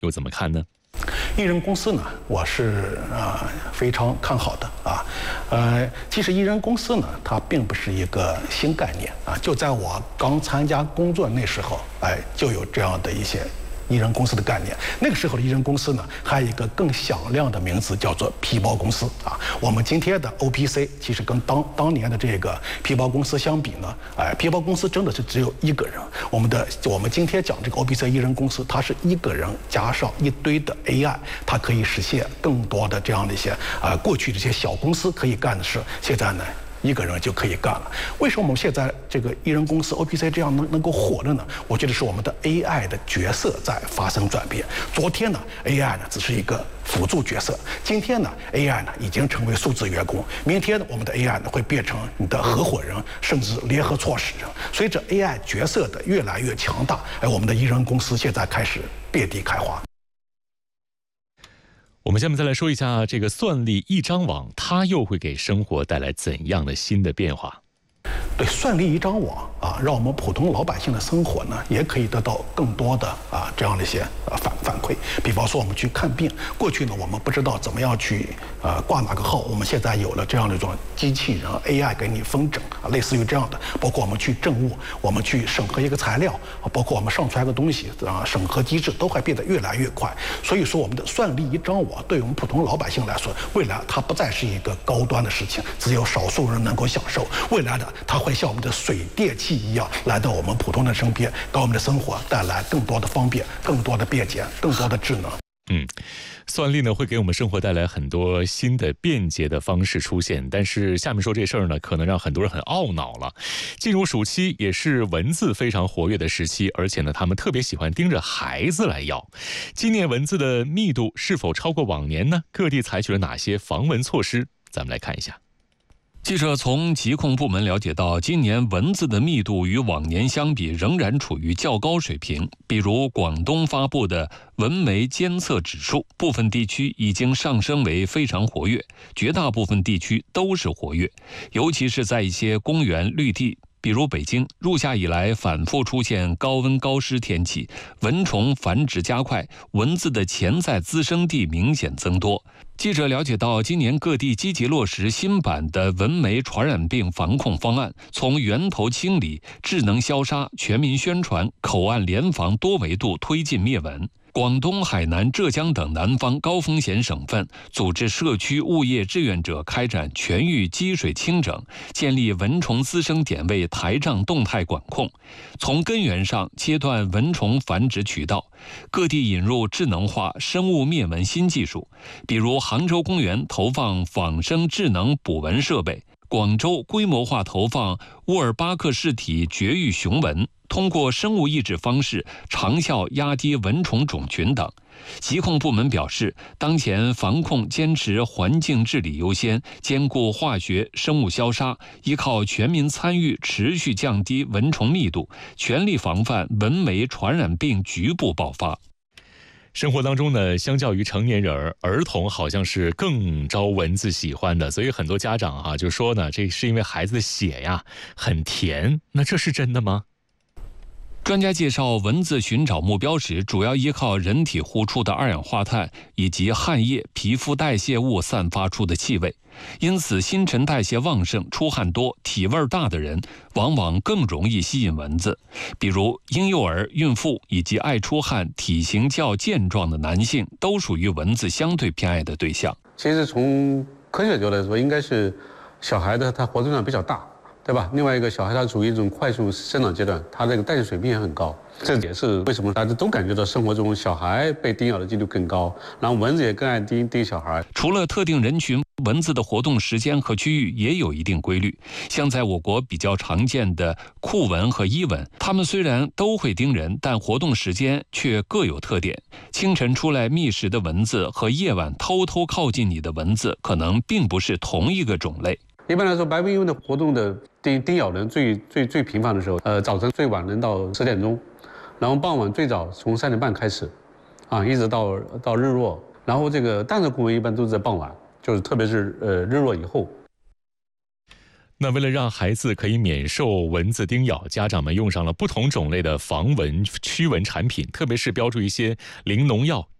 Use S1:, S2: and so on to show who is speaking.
S1: 又怎么看呢？
S2: 艺人公司呢，我是非常看好的啊。其实艺人公司呢，它并不是一个新概念啊，就在我刚参加工作那时候，就有这样的一些艺人公司的概念。那个时候的艺人公司呢，还有一个更响亮的名字叫做皮包公司啊。我们今天的 OPC 其实跟当年的这个皮包公司相比呢，皮包公司真的是只有一个人。我们今天讲这个 OPC 艺人公司，它是一个人加上一堆的 AI， 它可以实现更多的这样的一些过去这些小公司可以干的事，现在呢，一个人就可以干了。为什么我们现在这个艺人公司 OPC 这样能够火了呢？我觉得是我们的 AI 的角色在发生转变。昨天呢 ，AI 呢只是一个辅助角色，今天呢 ，AI 呢已经成为数字员工，明天呢，我们的 AI 呢会变成你的合伙人，甚至联合创始人。随着 AI 角色的越来越强大，我们的艺人公司现在开始遍地开花。
S1: 我们下面再来说一下这个算力一张网，它又会给生活带来怎样的新的变化？
S2: 对，算力一张网啊，让我们普通老百姓的生活呢，也可以得到更多的这样的一些反馈。比方说我们去看病，过去呢我们不知道怎么样去挂哪个号，我们现在有了这样的一种机器人 AI 给你分诊类似于这样的。包括我们去政务，我们去审核一个材料，包括我们上传一个东西审核机制都会变得越来越快。所以说我们的算力一张网对我们普通老百姓来说，未来它不再是一个高端的事情，只有少数人能够享受。未来的它会像我们的水电气一样来到我们普通人身边，给我们的生活带来更多的方便、更多的便捷、更多的智能。
S1: 算力呢会给我们生活带来很多新的便捷的方式出现，但是下面说这事儿呢，可能让很多人很懊恼了。进入暑期也是蚊子非常活跃的时期，而且呢，他们特别喜欢盯着孩子来咬。今年蚊子的密度是否超过往年呢？各地采取了哪些防蚊措施？咱们来看一下。
S3: 记者从疾控部门了解到，今年蚊子的密度与往年相比仍然处于较高水平。比如广东发布的蚊媒监测指数，部分地区已经上升为非常活跃，绝大部分地区都是活跃，尤其是在一些公园绿地。比如北京，入夏以来反复出现高温高湿天气，蚊虫繁殖加快，蚊子的潜在滋生地明显增多。记者了解到，今年各地积极落实新版的蚊媒传染病防控方案，从源头清理、智能消杀、全民宣传、口岸联防多维度推进灭蚊。广东、海南、浙江等南方高风险省份组织社区物业志愿者开展全域积水清整，建立蚊虫滋生点位台账动态管控，从根源上切断蚊虫繁殖渠道。各地引入智能化生物灭蚊新技术，比如杭州公园投放仿生智能捕蚊设备，广州规模化投放沃尔巴克氏体绝育雄蚊，通过生物抑制方式长效压低蚊虫种群等。疾控部门表示，当前防控坚持环境治理优先，兼顾化学、生物消杀，依靠全民参与持续降低蚊虫密度，全力防范蚊媒传染病局部爆发。
S1: 生活当中呢，相较于成年人，儿童好像是更招蚊子喜欢的，所以很多家长就说呢，这是因为孩子的血呀很甜，那这是真的吗？
S3: 专家介绍，蚊子寻找目标时，主要依靠人体呼出的二氧化碳以及汗液、皮肤代谢物散发出的气味。因此，新陈代谢旺盛、出汗多、体味大的人，往往更容易吸引蚊子。比如婴幼儿、孕妇以及爱出汗、体型较健壮的男性，都属于蚊子相对偏爱的对象。
S4: 其实从科学角度来说，应该是小孩的他活动量比较大，对吧？另外一个小孩他处于一种快速生长阶段，他这个代谢水平也很高，这也是为什么大家都感觉到生活中小孩被叮咬的几率更高，然后蚊子也更爱叮小孩。
S3: 除了特定人群，蚊子的活动时间和区域也有一定规律。像在我国比较常见的库蚊和伊蚊，它们虽然都会叮人，但活动时间却各有特点。清晨出来觅食的蚊子和夜晚偷偷靠近你的蚊子，可能并不是同一个种类。
S4: 一般来说，白纹伊蚊的活动的叮咬人最频繁的时候，早晨最晚能到10点钟，然后傍晚最早从3点半开始，一直到日落。然后这个淡色库蚊一般都是在傍晚，就是特别是日落以后。
S1: 那为了让孩子可以免受蚊子叮咬，家长们用上了不同种类的防蚊驱蚊产品，特别是标注一些零农药、